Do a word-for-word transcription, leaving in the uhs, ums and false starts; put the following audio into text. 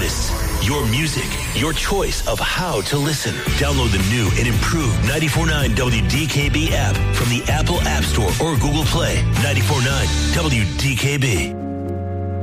artists, your music, your choice of how to listen. Download the new and improved ninety-four point nine W D K B app from the Apple App Store or Google Play. ninety-four point nine W D K B.